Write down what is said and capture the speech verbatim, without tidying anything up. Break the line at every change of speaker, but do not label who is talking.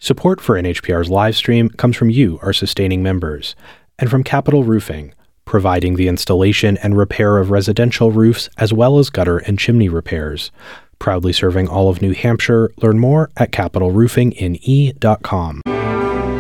Support for N H P R's live stream comes from you, our sustaining members, and from Capital Roofing, providing the installation and repair of residential roofs as well as gutter and chimney repairs. Proudly serving all of New Hampshire. Learn more at capital roofing n e dot com.